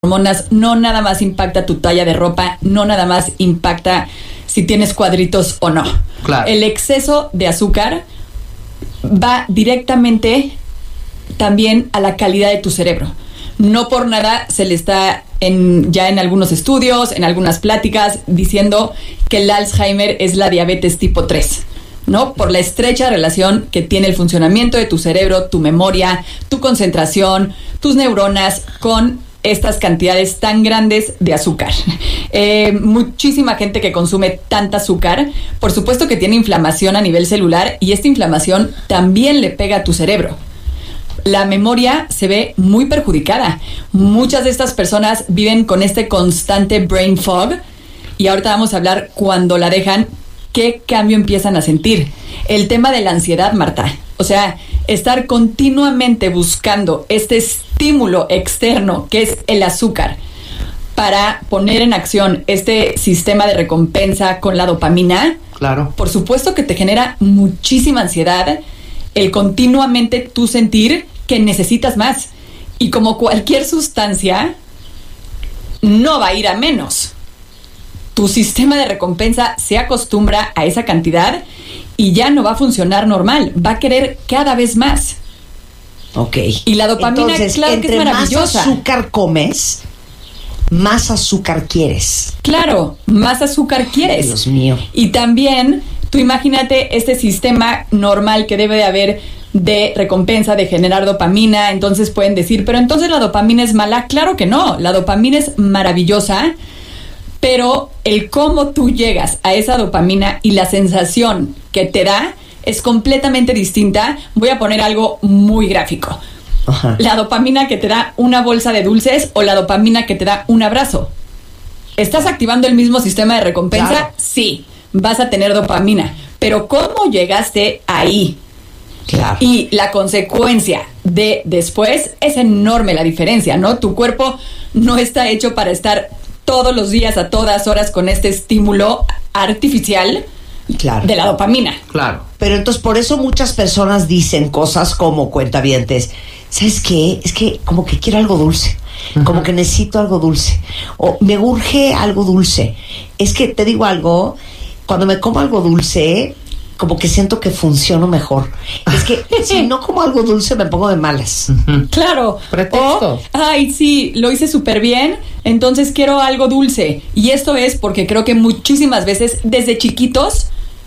hormonas, no nada más impacta tu talla de ropa, no nada más impacta si tienes cuadritos o no. Claro. El exceso de azúcar va directamente también a la calidad de tu cerebro. No por nada se le está ya en algunos estudios, en algunas pláticas, diciendo que el Alzheimer es la diabetes tipo 3, ¿no? Por la estrecha relación que tiene el funcionamiento de tu cerebro, tu memoria, tu concentración, tus neuronas con estas cantidades tan grandes de azúcar. Muchísima gente que consume tanta azúcar, por supuesto que tiene inflamación a nivel celular, y esta inflamación también le pega a tu cerebro. La memoria se ve muy perjudicada. Muchas de estas personas viven con este constante brain fog, y ahorita vamos a hablar cuando la dejan, qué cambio empiezan a sentir. El tema de la ansiedad, Marta. O sea, estar continuamente buscando este estímulo externo que es el azúcar para poner en acción este sistema de recompensa con la dopamina. Claro. Por supuesto que te genera muchísima ansiedad el continuamente tú sentir que necesitas más. Y como cualquier sustancia, no va a ir a menos. Tu sistema de recompensa se acostumbra a esa cantidad y ya no va a funcionar normal. Va a querer cada vez más. Ok. Y la dopamina, entonces, claro que es maravillosa. Entre más azúcar comes, más azúcar quieres. Claro, más azúcar quieres. Dios mío. Y también, tú imagínate este sistema normal que debe de haber de recompensa, de generar dopamina. Entonces pueden decir, pero entonces la dopamina es mala. Claro que no, la dopamina es maravillosa, pero el cómo tú llegas a esa dopamina y la sensación que te da es completamente distinta. Voy a poner algo muy gráfico. Ajá. La dopamina que te da una bolsa de dulces o la dopamina que te da un abrazo. ¿Estás activando el mismo sistema de recompensa? Claro. Sí, vas a tener dopamina. Pero ¿cómo llegaste ahí? Claro. Y la consecuencia de después es enorme la diferencia, ¿no? Tu cuerpo no está hecho para estar todos los días a todas horas con este estímulo artificial, Claro. de la dopamina. Claro. Pero entonces por eso muchas personas dicen cosas como, cuentavientes, ¿sabes qué? Es que como que quiero algo dulce, como que necesito algo dulce, o me urge algo dulce. Es que te digo algo, cuando me como algo dulce, como que siento que funciono mejor. Es que si no como algo dulce me pongo de malas. Claro. Pretextos. O, ay, sí, lo hice súper bien, entonces quiero algo dulce. Y esto es porque creo que muchísimas veces, desde chiquitos,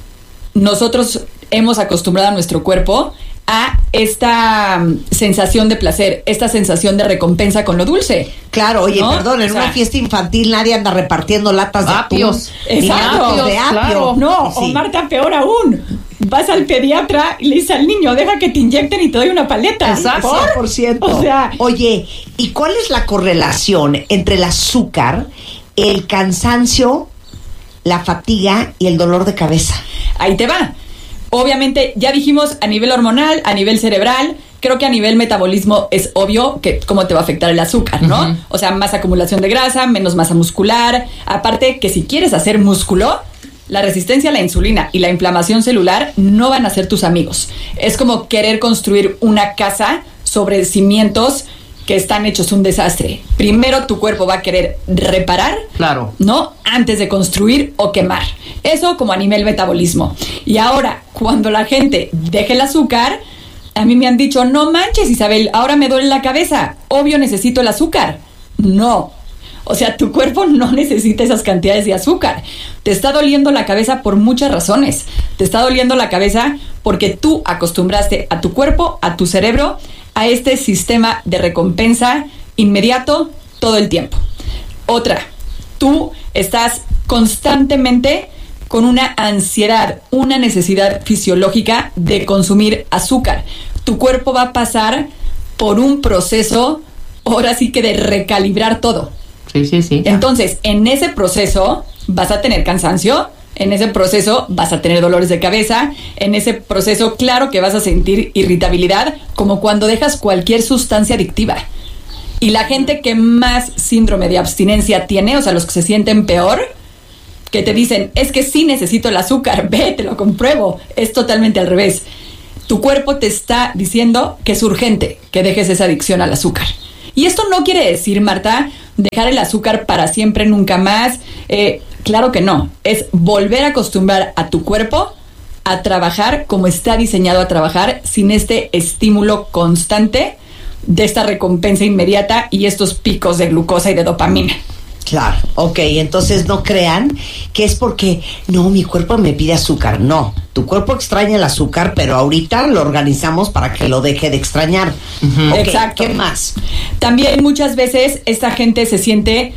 nosotros hemos acostumbrado a nuestro cuerpo a esta sensación de placer, esta sensación de recompensa con lo dulce. Claro, oye, ¿no? perdón, en una fiesta infantil nadie anda repartiendo latas de Apios. atún, ni Exacto. latas de apio. Claro. No, Sí. o Marta, peor aún, vas al pediatra y le dices al niño, deja que te inyecten y te doy una paleta. Exacto. ¿Por? 100%. O sea, oye, ¿y cuál es la correlación entre el azúcar, el cansancio, la fatiga y el dolor de cabeza? ahí te va. Obviamente, ya dijimos a nivel hormonal, a nivel cerebral, creo que a nivel metabolismo es obvio que cómo te va a afectar el azúcar, ¿no? Uh-huh. O sea, más acumulación de grasa, menos masa muscular. Aparte que si quieres hacer músculo, la resistencia a la insulina y la inflamación celular no van a ser tus amigos. Es como querer construir una casa sobre cimientos que están hechos un desastre. Primero tu cuerpo va a querer reparar, Claro. ¿no? Antes de construir o quemar. Eso como a nivel metabolismo. Y ahora, cuando la gente deje el azúcar, a mí me han dicho, no manches, Isabel, ahora me duele la cabeza. Obvio necesito el azúcar. No. O sea, tu cuerpo no necesita esas cantidades de azúcar. Te está doliendo la cabeza por muchas razones. Te está doliendo la cabeza porque tú acostumbraste a tu cuerpo, a tu cerebro, a este sistema de recompensa inmediato todo el tiempo. Otra, tú estás constantemente con una ansiedad, una necesidad fisiológica de consumir azúcar. Tu cuerpo va a pasar por un proceso, ahora sí que de recalibrar todo. Sí, sí, sí. Entonces, en ese proceso vas a tener cansancio, en ese proceso vas a tener dolores de cabeza, en ese proceso claro que vas a sentir irritabilidad, como cuando dejas cualquier sustancia adictiva. Y la gente que más síndrome de abstinencia tiene, o sea, los que se sienten peor, que te dicen, es que sí necesito el azúcar, ve, te lo compruebo, es totalmente al revés. Tu cuerpo te está diciendo que es urgente que dejes esa adicción al azúcar. Y esto no quiere decir, Marta, dejar el azúcar para siempre, nunca más. Claro que no. Es volver a acostumbrar a tu cuerpo a trabajar como está diseñado a trabajar, sin este estímulo constante de esta recompensa inmediata y estos picos de glucosa y de dopamina. Claro, ok, entonces no crean que es porque, no, mi cuerpo me pide azúcar. No, tu cuerpo extraña el azúcar, pero ahorita lo organizamos para que lo deje de extrañar. Uh-huh. Okay, exacto. ¿Qué más? También muchas veces esta gente se siente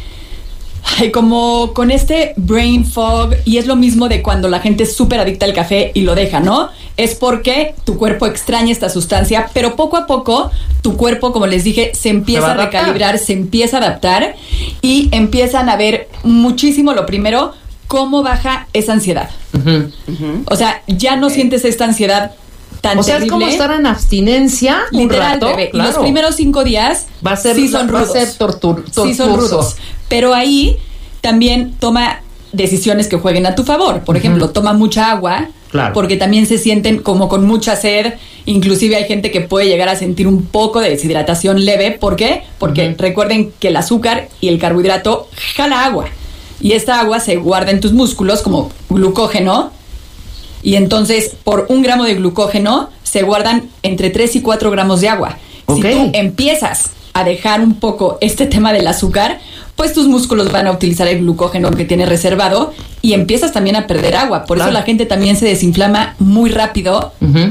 como con este brain fog, y es lo mismo de cuando la gente es súper adicta al café y lo deja, ¿no? Es porque tu cuerpo extraña esta sustancia, pero poco a poco tu cuerpo, como les dije, se empieza a recalibrar, se empieza a adaptar y empiezan a ver muchísimo, lo primero, cómo baja esa ansiedad. Uh-huh. Uh-huh. O sea, ya no sientes esta ansiedad tan terrible. Es como estar en abstinencia literal, un rato, bebé. claro. Y los primeros 5 días va a ser, sí son rudos. Va a ser sí son rudos. Pero ahí también toma decisiones que jueguen a tu favor. Por ejemplo, toma mucha agua, claro, porque también se sienten como con mucha sed. Inclusive hay gente que puede llegar a sentir un poco de deshidratación leve. ¿Por qué? Porque recuerden que el azúcar y el carbohidrato jala agua. Y esta agua se guarda en tus músculos como glucógeno. Y entonces, por 1 gramo de glucógeno, se guardan entre 3 y 4 gramos de agua. Okay. Si tú empiezas a dejar un poco este tema del azúcar, pues tus músculos van a utilizar el glucógeno que tienes reservado y empiezas también a perder agua. Por eso la gente también se desinflama muy rápido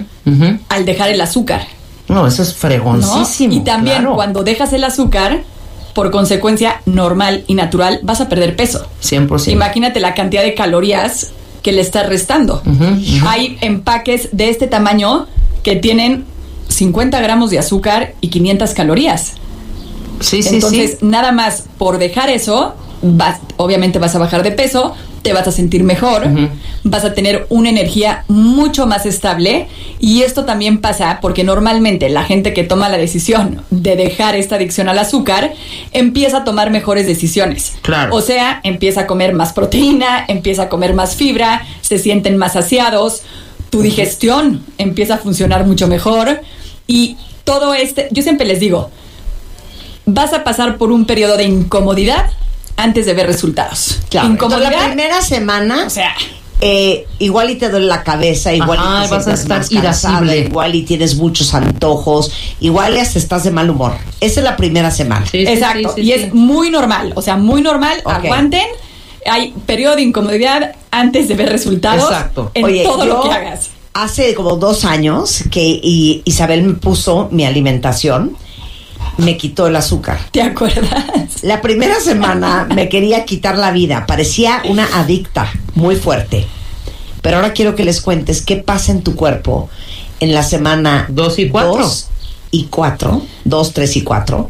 al dejar el azúcar. No, eso es fregoncísimo. ¿No? Y también cuando dejas el azúcar, por consecuencia normal y natural, vas a perder peso. 100%. Imagínate la cantidad de calorías que le estás restando. Hay empaques de este tamaño que tienen 50 gramos de azúcar y 500 calorías. Entonces, nada más por dejar eso, obviamente vas a bajar de peso, te vas a sentir mejor, vas a tener una energía mucho más estable. Y esto también pasa porque normalmente la gente que toma la decisión de dejar esta adicción al azúcar empieza a tomar mejores decisiones. Claro. O sea, empieza a comer más proteína, empieza a comer más fibra, se sienten más saciados, tu digestión empieza a funcionar mucho mejor. Y todo yo siempre les digo, vas a pasar por un periodo de incomodidad antes de ver resultados. Claro. Incomodidad. Entonces, la primera semana, o sea, igual y te duele la cabeza, igual y te vas a estar más cansada, irascible, igual y tienes muchos antojos, igual y hasta estás de mal humor. Esa es la primera semana. Sí, exacto. Y es muy normal, o sea, muy normal. Okay. Aguanten. Hay periodo de incomodidad antes de ver resultados. Exacto. En todo lo que hagas. Hace como 2 años que Isabel me puso mi alimentación, me quitó el azúcar. ¿Te acuerdas? La primera semana me quería quitar la vida, parecía una adicta muy fuerte. Pero ahora quiero que les cuentes qué pasa en tu cuerpo en la semana 2 y 4. 2 y 4, 2, 3 y 4,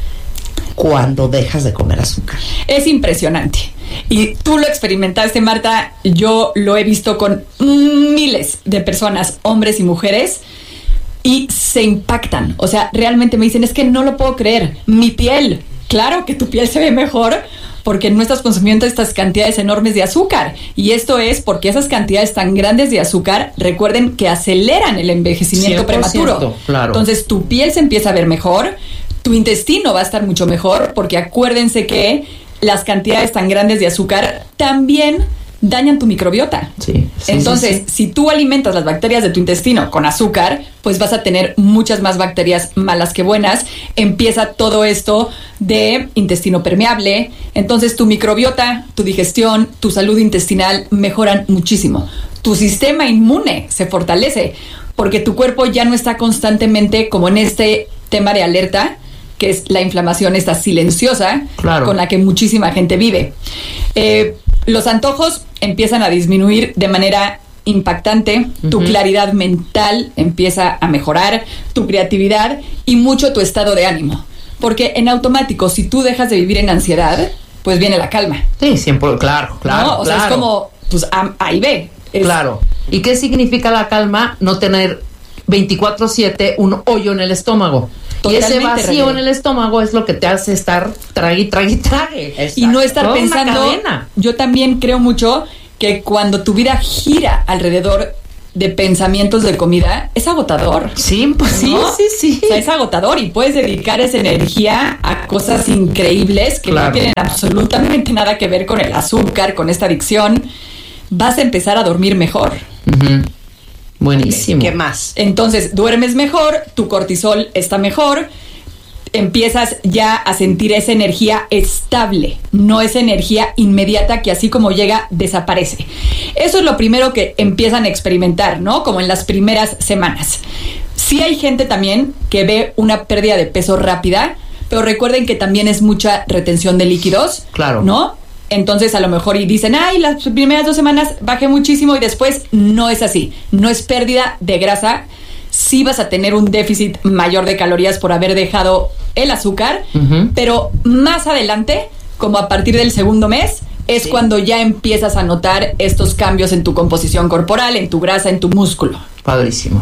cuando dejas de comer azúcar. Es impresionante. Y tú lo experimentaste, Marta. Yo lo he visto con miles de personas, hombres y mujeres, y se impactan. O sea, realmente me dicen, es que no lo puedo creer. Mi piel, claro que tu piel se ve mejor porque no estás consumiendo estas cantidades enormes de azúcar. Y esto es porque esas cantidades tan grandes de azúcar, recuerden que aceleran el envejecimiento prematuro. Claro. Entonces tu piel se empieza a ver mejor, tu intestino va a estar mucho mejor, porque acuérdense que las cantidades tan grandes de azúcar también dañan tu microbiota. Entonces, si tú alimentas las bacterias de tu intestino con azúcar, pues vas a tener muchas más bacterias malas que buenas. Empieza todo esto de intestino permeable. Entonces, tu microbiota, tu digestión, tu salud intestinal mejoran muchísimo. Tu sistema inmune se fortalece porque tu cuerpo ya no está constantemente como en este tema de alerta, que es la inflamación esta silenciosa, con la que muchísima gente vive. Los antojos empiezan a disminuir de manera impactante, tu claridad mental empieza a mejorar, tu creatividad y mucho tu estado de ánimo. Porque en automático, si tú dejas de vivir en ansiedad, pues viene la calma. Sí, siempre, claro. ¿No? O sea, es como, pues, A y B. Claro. ¿Y qué significa la calma? No tener 24/7 un hoyo en el estómago. Totalmente. Y ese vacío en el estómago es lo que te hace estar trague. Y no estar pensando. Yo también creo mucho que cuando tu vida gira alrededor de pensamientos de comida es agotador. Sí, pues ¿no? sí. O sea, es agotador y puedes dedicar esa energía a cosas increíbles que no tienen absolutamente nada que ver con el azúcar, con esta adicción. Vas a empezar a dormir mejor. Buenísimo. ¿Qué más? Entonces, duermes mejor, tu cortisol está mejor, empiezas ya a sentir esa energía estable, no esa energía inmediata que así como llega, desaparece. Eso es lo primero que empiezan a experimentar, ¿no? Como en las primeras semanas. Sí hay gente también que ve una pérdida de peso rápida, pero recuerden que también es mucha retención de líquidos, claro, ¿no? Entonces a lo mejor y dicen, ay, las primeras 2 semanas bajé muchísimo y después no es así, no es pérdida de grasa. Sí vas a tener un déficit mayor de calorías por haber dejado el azúcar, pero más adelante, como a partir del segundo mes, es cuando ya empiezas a notar estos cambios en tu composición corporal, en tu grasa, en tu músculo. Padrísimo.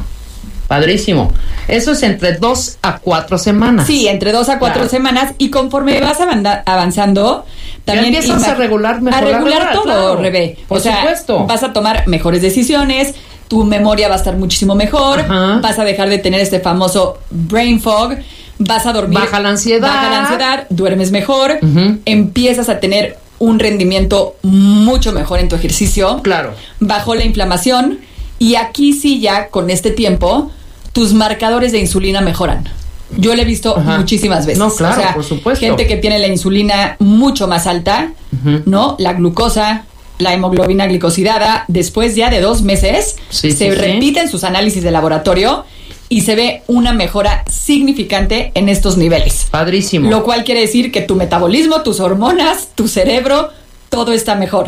Eso es entre 2 a 4 semanas. Sí, entre 2 a 4 semanas, y conforme vas avanzando, también ya empiezas a regular mejor. A regular todo, claro. Rebe. Por supuesto. Vas a tomar mejores decisiones, tu memoria va a estar muchísimo mejor, vas a dejar de tener este famoso brain fog, vas a dormir. Baja la ansiedad, duermes mejor, empiezas a tener un rendimiento mucho mejor en tu ejercicio. Claro. Bajó la inflamación, y aquí sí ya con este tiempo tus marcadores de insulina mejoran. Yo lo he visto muchísimas veces. No, claro, o sea, por supuesto. Gente que tiene la insulina mucho más alta, ¿no? La glucosa, la hemoglobina glicosidada, después ya de 2 meses, se repiten sus análisis de laboratorio y se ve una mejora significante en estos niveles. Padrísimo. Lo cual quiere decir que tu metabolismo, tus hormonas, tu cerebro, todo está mejor.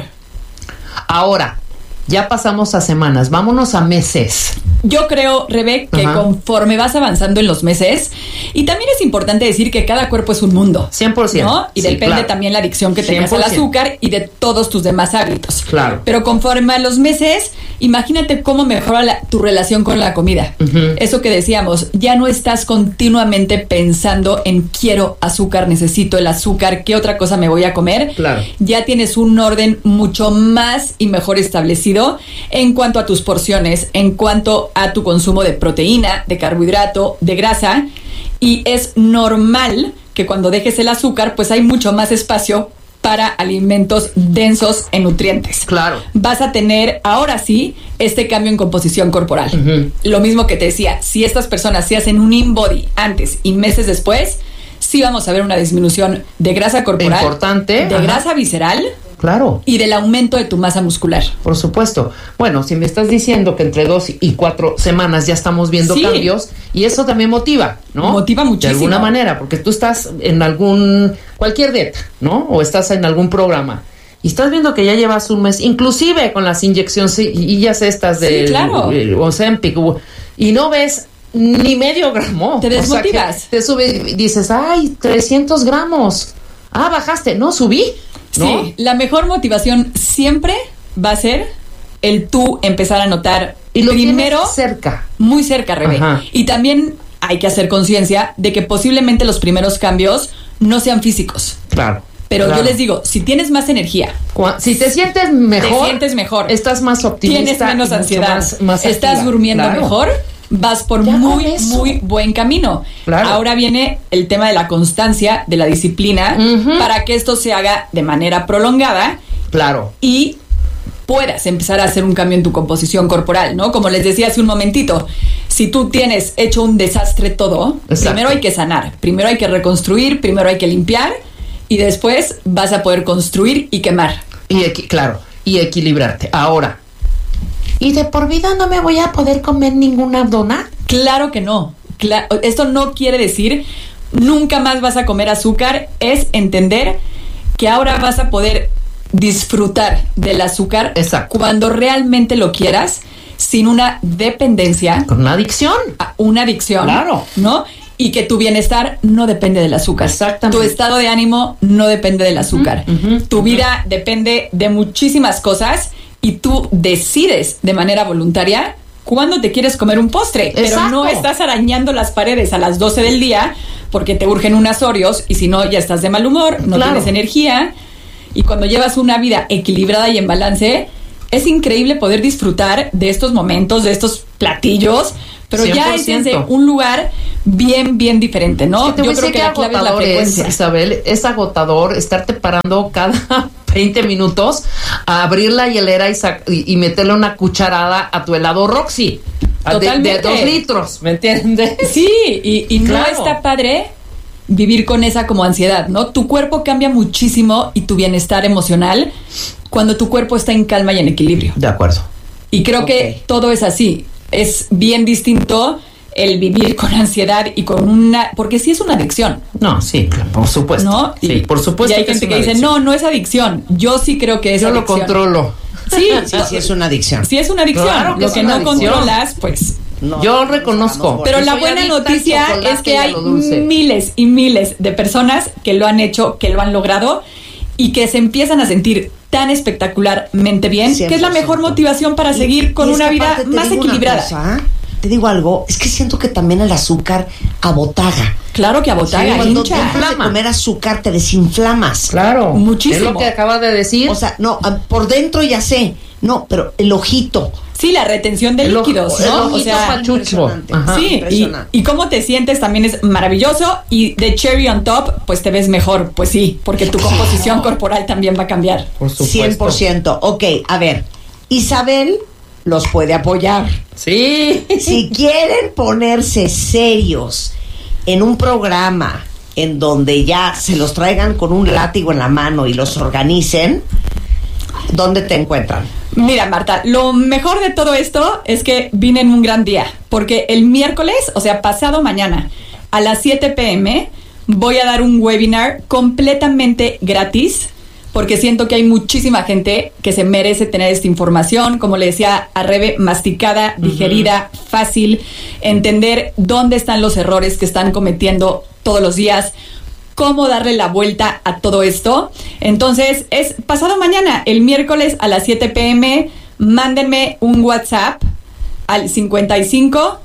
Ahora, ya pasamos a semanas, vámonos a meses. Yo creo, Rebe, que conforme vas avanzando en los meses, y también es importante decir que cada cuerpo es un mundo. 100%. ¿No? Y depende también la adicción que tengas al azúcar y de todos tus demás hábitos. Claro. Pero conforme a los meses, imagínate cómo mejora tu relación con la comida. Eso que decíamos, ya no estás continuamente pensando en quiero azúcar, necesito el azúcar, ¿qué otra cosa me voy a comer? Claro. Ya tienes un orden mucho más y mejor establecido en cuanto a tus porciones, en cuanto a tu consumo de proteína, de carbohidrato, de grasa, y es normal que cuando dejes el azúcar, pues hay mucho más espacio para alimentos densos en nutrientes. Claro. Vas a tener, ahora sí, este cambio en composición corporal. Lo mismo que te decía, si estas personas se hacen un in-body antes y meses después, sí vamos a ver una disminución de grasa corporal, importante, de grasa visceral, claro, y del aumento de tu masa muscular. Por supuesto. Bueno, si me estás diciendo que entre 2 y 4 semanas ya estamos viendo cambios, y eso también motiva, ¿no? Motiva muchísimo. De alguna manera, porque tú estás en cualquier dieta, ¿no? O estás en algún programa, y estás viendo que ya llevas un mes, inclusive con las inyecciones estas de Ozempic, y no ves ni medio gramo. Te desmotivas. O sea, te sube y dices, ay, 300 gramos. Ah, bajaste. No, subí. ¿No? Sí, la mejor motivación siempre va a ser el tú empezar a notar y lo primero cerca, muy cerca, Rebe. Y también hay que hacer conciencia de que posiblemente los primeros cambios no sean físicos. Claro. Pero yo les digo, si tienes más energía, si te sientes mejor, estás más optimista, tienes menos ansiedad, más estás activa. Durmiendo mejor, vas por muy buen camino. Claro. Ahora viene el tema de la constancia, de la disciplina, para que esto se haga de manera prolongada. Claro. Y puedas empezar a hacer un cambio en tu composición corporal, ¿no? Como les decía hace un momentito, si tú tienes hecho un desastre todo, primero hay que sanar, primero hay que reconstruir, primero hay que limpiar, y después vas a poder construir y quemar. Y equilibrarte. Ahora, ¿y de por vida no me voy a poder comer ninguna dona? Claro que no. Esto no quiere decir nunca más vas a comer azúcar. Es entender que ahora vas a poder disfrutar del azúcar cuando realmente lo quieras, sin una dependencia. Con una adicción. Una adicción. Claro. ¿No? Y que tu bienestar no depende del azúcar. Exactamente. Tu estado de ánimo no depende del azúcar. Tu vida depende de muchísimas cosas. Y tú decides de manera voluntaria cuándo te quieres comer un postre. Pero no estás arañando las paredes a las 12 del día porque te urgen unas Oreos y si no ya estás de mal humor, no tienes energía. Y cuando llevas una vida equilibrada y en balance, es increíble poder disfrutar de estos momentos, de estos platillos, pero 100%. Ya es desde un lugar bien, bien diferente, ¿no? Yo creo que la clave es la frecuencia. Isabel, es agotador estarte parando cada 20 minutos a abrir la hielera y meterle una cucharada a tu helado Roxy. De 2 litros, ¿me entiendes? Sí, y no está padre vivir con esa como ansiedad, ¿no? Tu cuerpo cambia muchísimo y tu bienestar emocional cuando tu cuerpo está en calma y en equilibrio. De acuerdo. Y creo que todo es así. Es bien distinto el vivir con ansiedad y con porque sí es una adicción. No, sí, por supuesto. ¿No? Sí, por supuesto. Y hay gente que dice, no es adicción. Yo sí creo que es adicción. Yo lo controlo. Sí, es una adicción. Sí es una adicción. Claro que lo que no controlas, pues... No, yo reconozco. Pero la buena noticia es que hay miles y miles de personas que lo han hecho, que lo han logrado y que se empiezan a sentir tan espectacularmente bien, 100%. Que es la mejor motivación para seguir con una vida más equilibrada. Te digo algo, es que siento que también el azúcar abotaga. Claro que abotaga, sí, cuando dejas de comer azúcar te desinflamas. Claro, muchísimo. Es lo que acabas de decir. O sea, no, por dentro ya sé, no, pero el ojito. Sí, la retención de líquidos, ¿no? O sea, pachucho. Sí, y cómo te sientes también es maravilloso. Y de cherry on top, pues te ves mejor. Pues sí, porque tu composición corporal también va a cambiar. Por supuesto. 100%. Ok, a ver, Isabel los puede apoyar. Sí. Si quieren ponerse serios en un programa en donde ya se los traigan con un látigo en la mano y los organicen, ¿dónde te encuentran? Mira, Marta, lo mejor de todo esto es que vine en un gran día, porque el miércoles, o sea, pasado mañana, a las 7 p.m, voy a dar un webinar completamente gratis, porque siento que hay muchísima gente que se merece tener esta información, como le decía a Rebe, masticada, digerida, fácil, entender dónde están los errores que están cometiendo todos los días, cómo darle la vuelta a todo esto. Entonces, es pasado mañana, el miércoles a las 7 p.m, mándenme un WhatsApp al 55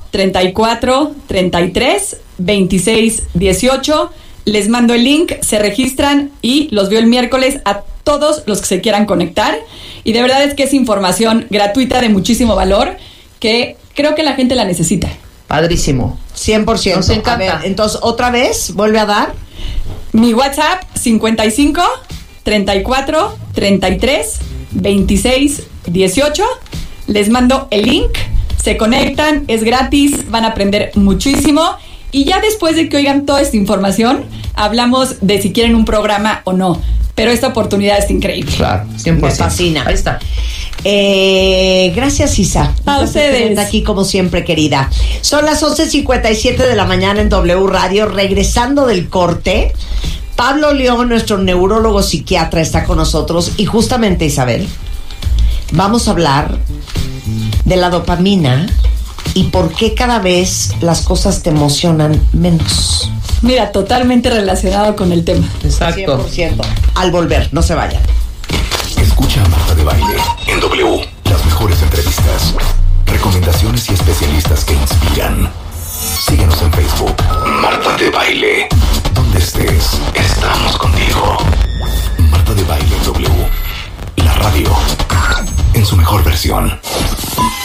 34 33 26 18. Les mando el link, se registran y los veo el miércoles a todos los que se quieran conectar. Y de verdad es que es información gratuita de muchísimo valor que creo que la gente la necesita. Padrísimo. 100%. Nos encanta. A ver, entonces, otra vez, vuelve a dar. Mi WhatsApp, 55 34 33 26 18. Les mando el link, se conectan, es gratis, van a aprender muchísimo. Y ya después de que oigan toda esta información, hablamos de si quieren un programa o no. Pero esta oportunidad es increíble. Claro, 100%. Me fascina. Ahí está. Gracias, Isa. A ustedes. Aquí como siempre, querida. Son las 11:57 de la mañana en W Radio. Regresando del corte, Pablo León, nuestro neurólogo psiquiatra, está con nosotros. Y justamente, Isabel, vamos a hablar de la dopamina y por qué cada vez las cosas te emocionan menos. Mira, totalmente relacionado con el tema. Exacto. 100%. Al volver, no se vayan.